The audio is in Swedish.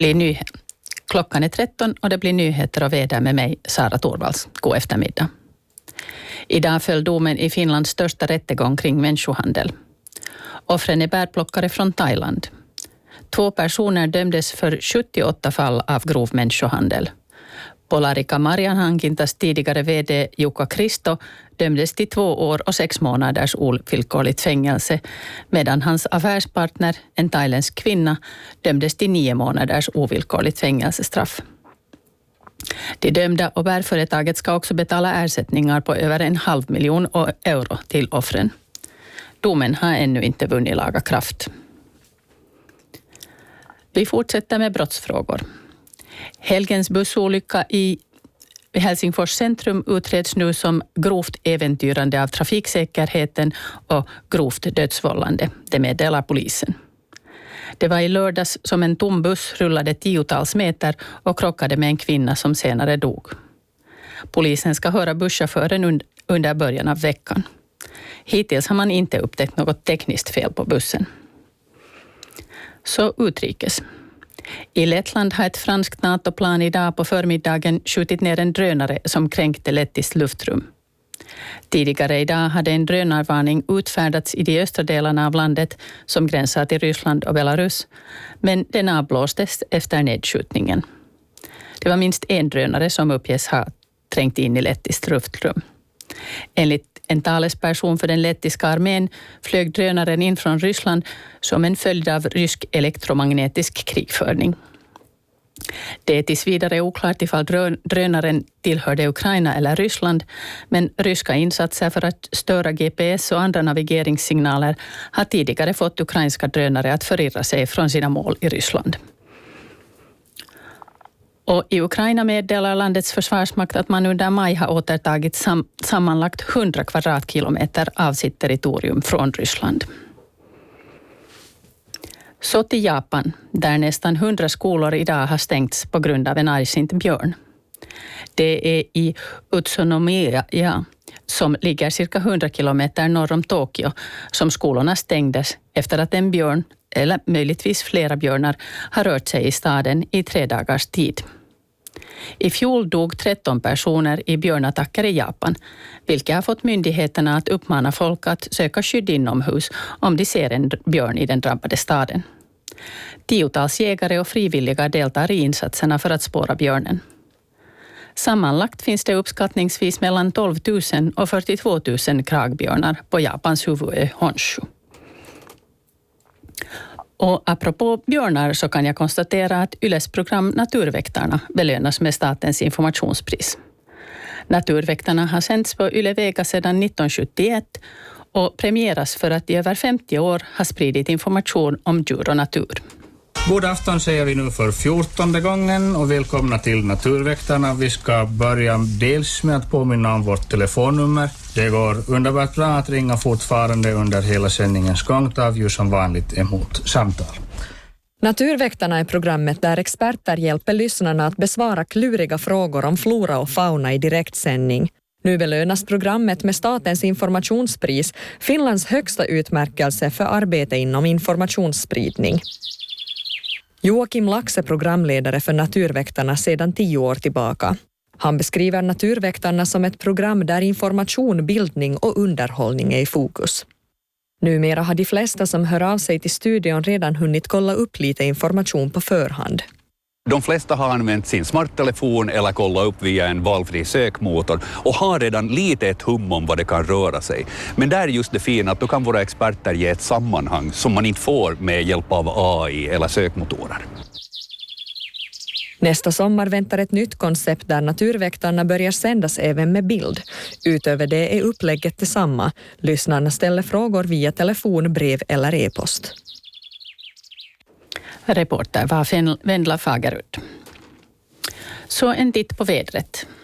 Klockan är 13 och det blir nyheter och väder med mig, Sara Torvalds. God eftermiddag. Idag föll domen i Finlands största rättegång kring människohandel. Offren är bärplockare från Thailand. 2 personer dömdes för 78 fall av grov människohandel. Polarika Marjanhankintas tidigare vd Jukka Kristo dömdes till 2 år och 6 månaders ovillkorligt fängelse, medan hans affärspartner, en thailändsk kvinna, dömdes till 9 månaders ovillkorligt fängelsestraff. De dömda och bärföretaget ska också betala ersättningar på över 500 000 euro till offren. Domen har ännu inte vunnit laga kraft. Vi fortsätter med brottsfrågor. Helgens bussolycka i Helsingfors centrum utreds nu som grovt äventyrande av trafiksäkerheten och grovt dödsvållande. Det meddelar polisen. Det var i lördags som en tom buss rullade 10-tals meter och krockade med en kvinna som senare dog. Polisen ska höra busschauffören under början av veckan. Hittills har man inte upptäckt något tekniskt fel på bussen. Så utrikes. I Lettland har ett franskt NATO-plan idag på förmiddagen skjutit ner en drönare som kränkte lettiskt luftrum. Tidigare idag hade en drönarvarning utfärdats i de östra delarna av landet som gränsar till Ryssland och Belarus, men den avblåstes efter nedskjutningen. Det var minst en drönare som uppges ha trängt in i lettiskt luftrum. Enligt en talesperson för den lettiska armén flög drönaren in från Ryssland som en följd av rysk elektromagnetisk krigföring. Det är tills vidare oklart ifall drönaren tillhörde Ukraina eller Ryssland, men ryska insatser för att störa GPS och andra navigeringssignaler har tidigare fått ukrainska drönare att förirra sig från sina mål i Ryssland. Och i Ukraina meddelar landets försvarsmakt att man under maj har återtagit sammanlagt 100 kvadratkilometer av sitt territorium från Ryssland. Så till Japan, där nästan 100 skolor idag har stängts på grund av en argsint björn. Det är i Utsunomiya, som ligger cirka 100 kilometer norr om Tokyo, som skolorna stängdes efter att en björn, eller möjligtvis flera björnar, har rört sig i staden i 3 dagars tid. I fjol dog 13 personer i björnattacker i Japan, vilka har fått myndigheterna att uppmana folk att söka skydd inomhus om de ser en björn i den drabbade staden. 10-tals jägare och frivilliga deltar i insatserna för att spåra björnen. Sammanlagt finns det uppskattningsvis mellan 12 000 och 42 000 kragbjörnar på Japans huvudö Honshu. Och apropå björnar så kan jag konstatera att Yles program Naturväktarna belönas med statens informationspris. Naturväktarna har sänds på Yle Vega sedan 1971 och premieras för att i över 50 år har spridit information om djur och natur. God afton säger vi nu för 14:e gången och välkomna till Naturväktarna. Vi ska börja dels med att påminna om vårt telefonnummer. Det går underbart bra att ringa fortfarande under hela sändningens gång. Tar vi ju som vanligt emot samtal. Naturväktarna är programmet där experter hjälper lyssnarna att besvara kluriga frågor om flora och fauna i direktsändning. Nu belönas programmet med statens informationspris, Finlands högsta utmärkelse för arbete inom informationsspridning. Joakim Lax är programledare för Naturväktarna sedan 10 år tillbaka. Han beskriver Naturväktarna som ett program där information, bildning och underhållning är i fokus. Numera har de flesta som hör av sig till studion redan hunnit kolla upp lite information på förhand. De flesta har använt sin smarttelefon eller kollat upp via en valfri sökmotor och har redan lite ett hum om vad det kan röra sig. Men där är just det fina att då kan våra experter ge ett sammanhang som man inte får med hjälp av AI eller sökmotorer. Nästa sommar väntar ett nytt koncept där Naturväktarna börjar sändas även med bild. Utöver det är upplägget detsamma. Lyssnarna ställer frågor via telefon, brev eller e-post. Reporter var Vendla Fagerud. Så en titt på vädret.